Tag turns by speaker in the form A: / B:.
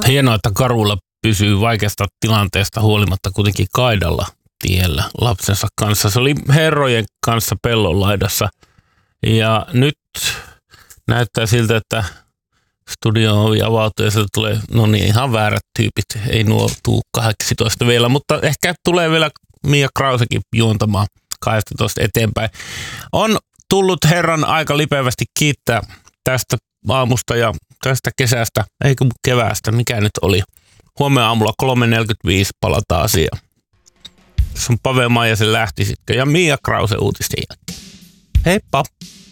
A: Hienoa, että Karula pysyy vaikeasta tilanteesta huolimatta kuitenkin kaidalla tiellä lapsensa kanssa. Se oli herrojen kanssa pellon laidassa ja nyt näyttää siltä, että studion ovi avautuu ja sieltä tulee, no niin, ihan väärät tyypit. Ei nuo tuu 18 vielä, mutta ehkä tulee vielä Mia Krausekin juontamaan 12 eteenpäin. On tullut herran aika lipevästi kiittää tästä aamusta ja tästä kesästä, eikö keväästä, mikä nyt oli. Huomenna aamulla 3.45 palataan asiaan. Tässä on Pave Maijasen lähtisikö ja Mia Krause uutisten jälkeen. Heippa!